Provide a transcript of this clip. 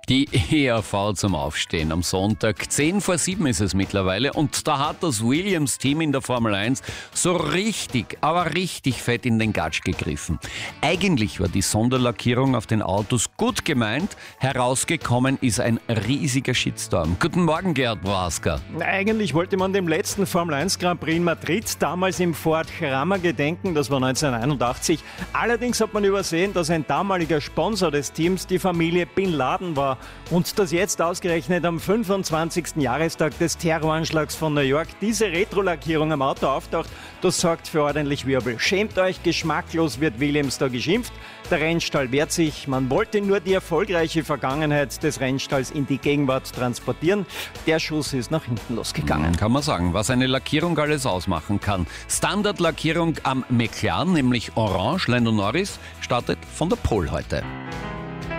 Die ERV zum Aufstehen am Sonntag. 6:50 ist es mittlerweile und da hat das Williams-Team in der Formel 1 so richtig, aber richtig fett in den Gatsch gegriffen. Eigentlich war die Sonderlackierung auf den Autos gut gemeint, herausgekommen ist ein riesiger Shitstorm. Guten Morgen, Gerhard Brasker. Eigentlich wollte man dem letzten Formel 1 Grand Prix in Madrid damals im Ford Gramma gedenken, das war 1981. Allerdings hat man übersehen, dass ein damaliger Sponsor des Teams die Familie Bin Laden war. Und dass jetzt ausgerechnet am 25. Jahrestag des Terroranschlags von New York diese Retro-Lackierung am Auto auftaucht, das sorgt für ordentlich Wirbel. Schämt euch, geschmacklos wird Williams da geschimpft. Der Rennstall wehrt sich. Man wollte nur die erfolgreiche Vergangenheit des Rennstalls in die Gegenwart transportieren. Der Schuss ist nach hinten losgegangen. Kann man sagen, was eine Lackierung alles ausmachen kann. Standardlackierung am McLaren, nämlich Orange. Lando Norris startet von der Pole heute.